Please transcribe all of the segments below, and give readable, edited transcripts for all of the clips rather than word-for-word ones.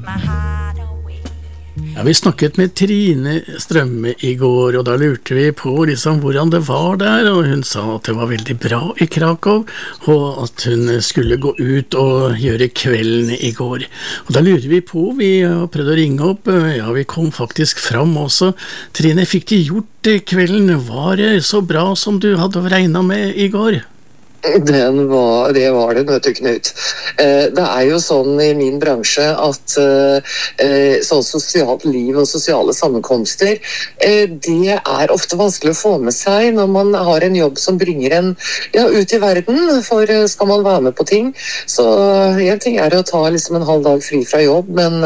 Ja, vi snakket med Trine Strømme i går, og da lurte vi på hvordan det var der, og hun sa at det var veldig bra i Krakow, og at hun skulle gå ut og gjøre kvelden i går. Og da lurer vi på, vi har prøvd å ringe opp, ja, vi kom faktisk fram også. Trine, fikk de gjort kvelden? Var det så bra som du hadde regnet med i går? Det var det, vet du, Knut. Det jo sånn i min bransje at sånn sosialt liv og sosiale sammenkomster, det ofte vanskelig å få med seg når man har en jobb som bringer en ut i verden, for skal man være med på ting. Så en ting å ta liksom en halv dag fri fra jobb, men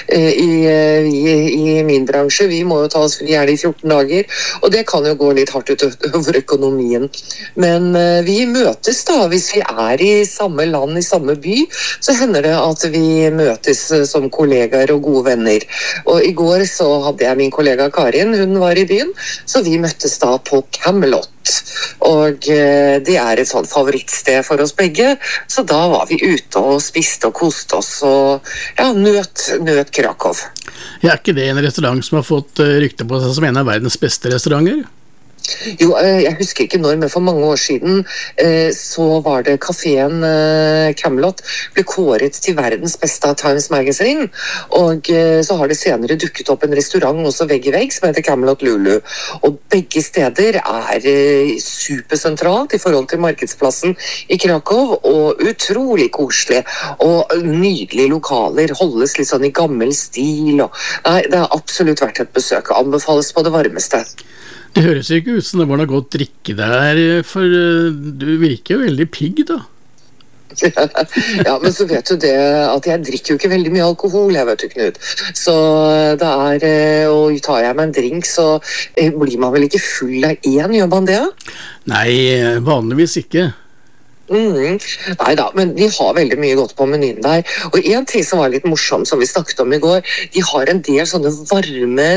i min bransje, vi må jo ta oss fri i 14 dager, og det kan jo gå litt hardt ut over økonomien. Men vi møtes da, hvis vi i samme land, i samme by, så hender det at vi møtes som kollegaer og gode venner. Og i går så hadde jeg min kollega Karin, hun var i byen, så vi møttes da på Camelot. Og det et sånt favorittsted for oss begge, så da var vi ute og spiste og koste oss og nøt Krakow. Ja, ikke det en restaurant som har fått rykte på seg som en av verdens beste restauranter? Jo, jeg husker ikke når, men for mange år siden så var det kaféen Camelot ble kåret til verdens beste av Times Magazine, og så har det senere dukket opp en restaurant også vegg i vegg som heter Camelot Lulu, og begge steder supersentralt i forhold til markedsplassen i Krakow, og utrolig koselig, og nydelige lokaler, holdes litt sånn i gammel stil, og det har absolutt vært et besøk, anbefales på det varmeste. Det høres ikke ut som det var noe godt drikke der, for du virker jo veldig pigg da. Ja, men så vet du det at jeg drikker jo ikke veldig mye alkohol, jeg vet du, Knut. Så det og tar jeg meg en drink, så blir man vel ikke full av en, gjør man det? Nei, vanligvis ikke. Neida, men de har veldig mye godt på menyen der, og en ting som var litt morsom som vi snakket om i går, de har en del sånne varme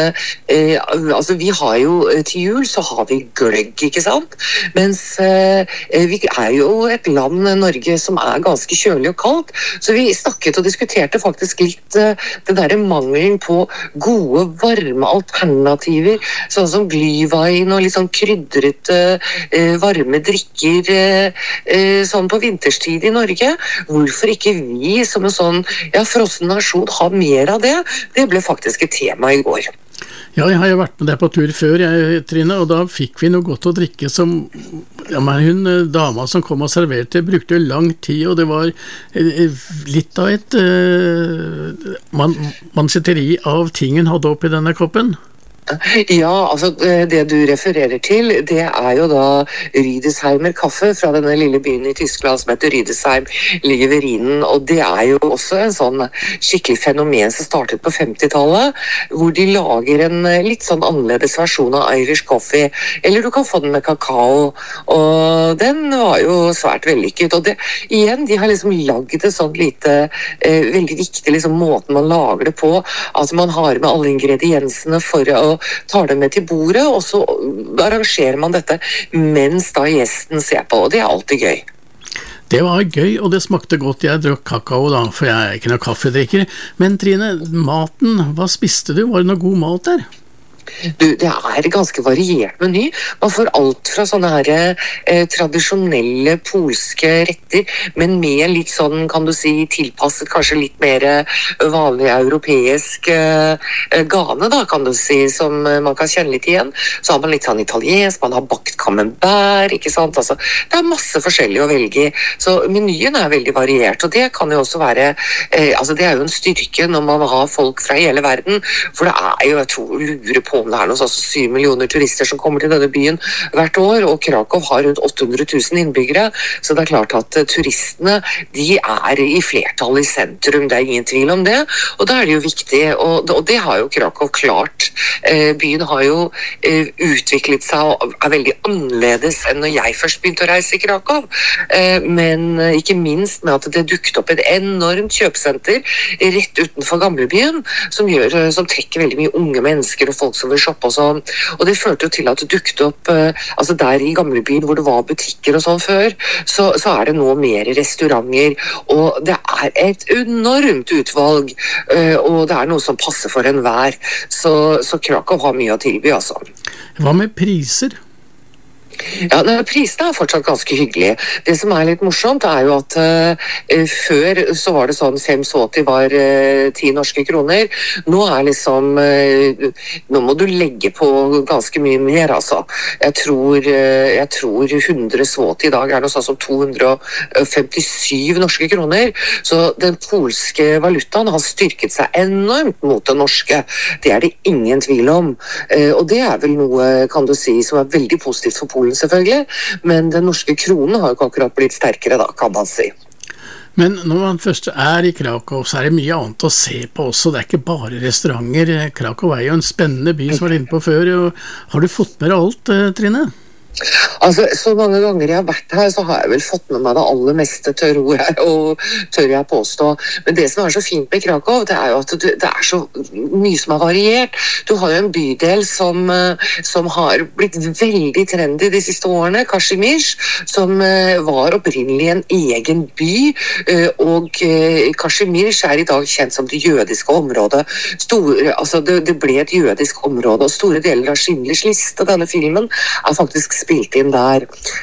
altså vi har jo til jul så har vi gløgg, ikke sant? Mens vi jo et land, Norge, som ganske kjølig og kaldt, så vi snakket og diskuterte faktisk litt det der mangelen på gode, varme alternativer, sånn som glühwein og litt sånn krydrete varme drikker sånn på vinterstid i Norge. Hvorfor ikke vi som en sånn frossen nasjon har mer av det? Det ble faktisk et tema i går. Ja, jeg har jo vært med deg på tur før, Trine, og da fikk vi noe godt å drikke som hun dama som kom og serverte, brukte lang tid, og det var litt av et mansetteri av ting hun hadde oppi denne koppen. Ja, altså det du refererer til, det jo da Rüdesheimer kaffe fra denne lille byen i Tyskland som heter Rüdesheim, ligger ved Rhinen, og det jo også en sånn skikkelig fenomen som startet på 50-tallet, hvor de lager en litt sånn annerledes versjon av Irish coffee, eller du kan få den med kakao, og den var jo svært vellykket, og det, igjen, de har liksom laget det sånn lite, veldig viktig liksom måten man lager det på, at man har med alle ingrediensene for å tar det med til bordet, og så arrangerer man dette mens da gjesten ser på, og det alltid gøy. Det var gøy, og det smakte godt. Jeg drakk kakao da, for jeg ikke noe kaffedrikker. Men Trine, maten, hva spiste du? Var det noe god mat der? Du, det ganske variert meny. Man får alt fra sånne her tradisjonelle polske retter, men med litt sånn, kan du si, tilpasset kanskje litt mer vanlig europeisk gane, da, kan du si, som man kan kjenne litt igjen. Så har man litt sånn italiensk, man har bakt camembert, ikke sant? Altså, det masse forskjellig å velge i. Så menyen veldig variert, og det kan jo også være, altså det jo en styrke når man har folk fra hele verden, for det jo, jeg tror, lurer på om det noe sånn 7 millioner turister som kommer til denne byen hvert år, og Krakow har rundt 800 000 innbyggere, så det klart at turistene, de i flertall i sentrum, det ingen tvil om det, og da det jo viktig, og det har jo Krakow klart. Byen har jo utviklet seg og veldig annerledes enn når jeg først begynte å reise i Krakow, men ikke minst med at det dukket opp et enormt kjøpesenter rett utenfor gamlebyen, som trekker veldig mye unge mennesker og folk som takeaway-shop og sånn, og det førte jo til at det dukket opp, altså der i gamlebyen hvor det var butikker og sånn før, så er det nå mer restauranter, og det er et enormt utvalg, og det er noe som passer for enhver, så Krakow har mye å tilby, altså. Hva med priser? Ja, prisene er fortsatt ganske hyggelige. Det som er litt morsomt er jo at før så var det sånn 5 zloty var 10 norske kroner. Nå er liksom nå må du legge på ganske mye mer, altså. Jeg tror 100 zloty i dag er noe sånn som 257 norske kroner. Så den polske valutaen har styrket seg enormt mot den norske. Det er det ingen tvil om. Og det er vel noe, kan du si, som er veldig positivt for Polen, selvfølgelig, men den norske kronen har jo ikke akkurat blitt sterkere da, kan man si. Men når man først er i Krakow, så er det mye annet å se på også. Det er ikke bare restauranter. Krakow er jo en spennende by som jeg var inne på før. Har du fått med deg alt, Trine? Altså, så mange ganger jeg har vært her, så har jeg vel fått med meg det aller meste, tør jeg påstå. Men det som er så fint med Krakow, det er jo at det er så mye som er variert. Du har jo en bydel som har blitt veldig trendy de siste årene, Kazimierz, som var opprinnelig en egen by, og Kazimierz er i dag kjent som det jødiske området. Det ble et jødisk område, og store deler av Schindlers liste, denne filmen, er faktisk spilt inn der.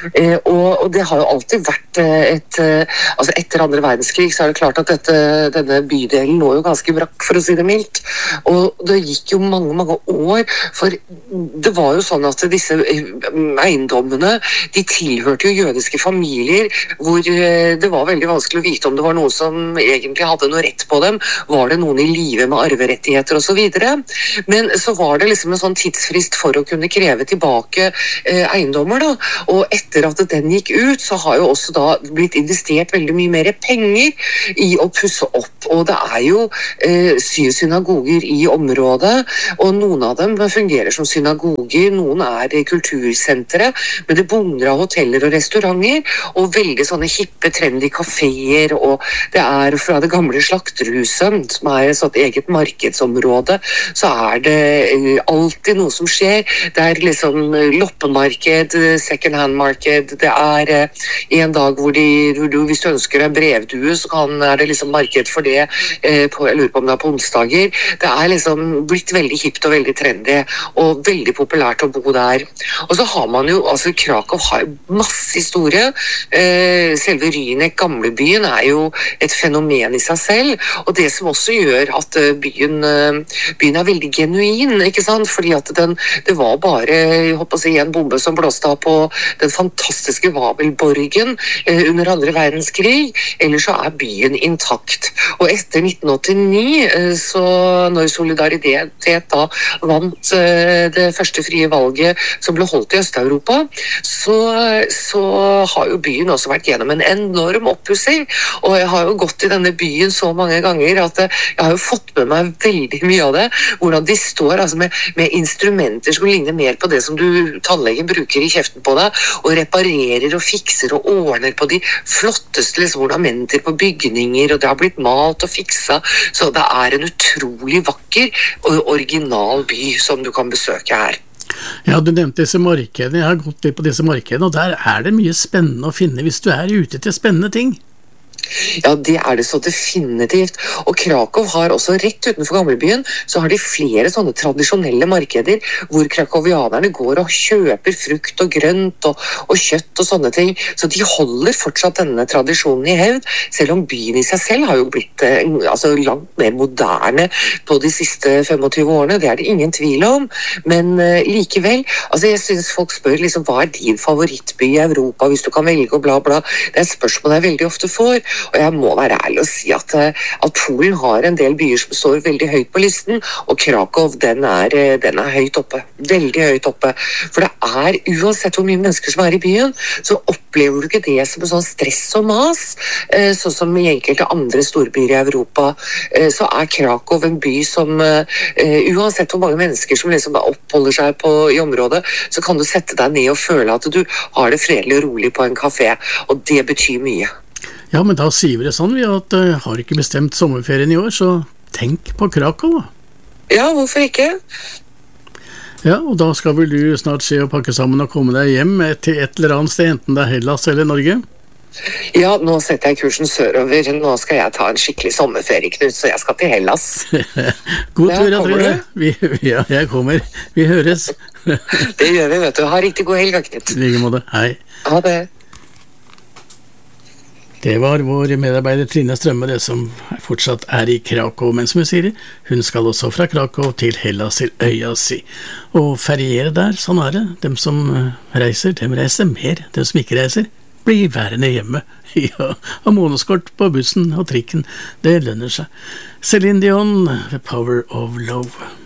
Og det har jo alltid vært altså etter andre verdenskrig så er det klart at denne bydelen lå jo ganske brakk, for å si det mildt. Og det gikk jo mange år, for det var jo sånn at disse eiendommene, de tilhørte jo jødiske familier, hvor det var veldig vanskelig å vite om det var noen som egentlig hadde noe rett på dem. Var det noen i live med arverettigheter og så videre? Men så var det liksom en sånn tidsfrist for å kunne kreve tilbake eiendommer da, og etter at den gikk ut, så har jo også da blitt investert veldig mye mer penger i å pusse opp, og det er jo 7 synagoger i området, og noen av dem fungerer som synagoger, noen er kultursentre, men det bugner av hoteller og restauranter, og veldig sånne hippe, trendy kaféer, og det er fra det gamle slakterhuset, som er et sånt eget markedsområde, så er det alltid noe som skjer. Det er liksom loppemarked, second hand marked, det er en dag hvor hvis du ønsker en brevdue, så er det liksom marked for det, jeg lurer på om det er på onsdager. Det er liksom blitt veldig hipt og veldig trendy, og veldig populært å bo der. Og så har man jo, altså Krakow har masse historie, selve Rynek, gamlebyen, er jo et fenomen i seg selv, og det som også gjør at byen er veldig genuin, ikke sant? Fordi at det var bare, jeg håper å si, en bombe som blåste av på den fantastiske Wawelborgen under andre verdenskrig, ellers så er byen intakt. Og etter 1989, så når Solidaritet da vant det første frie valget som ble holdt i Øst-Europa, så har jo byen også vært gjennom en enorm oppussing, og jeg har jo gått i denne byen så mange ganger at jeg har jo fått med meg veldig mye av det, hvordan de står altså med instrumenter som ligner mer på det som tannlegen bruker i kjeften på deg, og reparerer og fikser og ordner på de flotteste liksom, ornamenter på bygninger, og det har blitt malt og fiksa, så det er en utrolig vakker og original by som du kan besøke her. Ja, du nevnte disse markedene. Jeg har gått litt på disse markedene, og der er det mye spennende å finne hvis du er ute til spennende ting. Ja, det er det så definitivt. Og Krakow har også rett utenfor gamlebyen, så har de flere sånne tradisjonelle markeder, hvor krakowianerne går og kjøper frukt og grønt og kjøtt og sånne ting. Så de holder fortsatt denne tradisjonen i hevd, selv om byen i seg selv har jo blitt langt mer moderne på de siste 25 årene. Det er det ingen tvil om. Men likevel, jeg synes folk spør liksom, hva er din favorittby i Europa, hvis du kan velge og bla bla. Det er et spørsmål jeg veldig ofte får. Og jeg må være ærlig og si at Polen har en del byer som står veldig høyt på listen, og Krakow, den er høyt oppe. Veldig høyt oppe. For det er, uansett hvor mye mennesker som er i byen, så opplever du ikke det som en sånn stress og mas, sånn som i enkelte andre storbyer i Europa. Så er Krakow en by som, uansett hvor mange mennesker som liksom oppholder seg i området, så kan du sette deg ned og føle at du har det fredelig og rolig på en kafé, og det betyr mye. Ja, men da sier vi det sånn, at har ikke bestemt sommerferien i år, så tenk på Krakow. Ja, hvorfor ikke? Ja, og da skal vel du snart se å pakke sammen og komme deg hjem til et eller annet sted, enten det er Hellas eller Norge? Ja, nå setter jeg kursen sørover. Nå skal jeg ta en skikkelig sommerferie, Knut, så jeg skal til Hellas. God tur, Ja, kommer Trine. Ja, jeg kommer. Vi høres. Det gjør vi, vet du. Ha riktig god helg, Knut. I like måte. Hei. Ha det. Det var vår medarbeider Trine Strømme, det som fortsatt er i Krakow, men som hun sier, hun skal også fra Krakow til Hellas, til øya si. Og feriere der, sånn er det. Dem som reiser, dem reiser mer. Dem som ikke reiser, blir værende hjemme. Ja, ha månedskort på bussen og trikken, det lønner seg. Celine Dion, The Power of Love.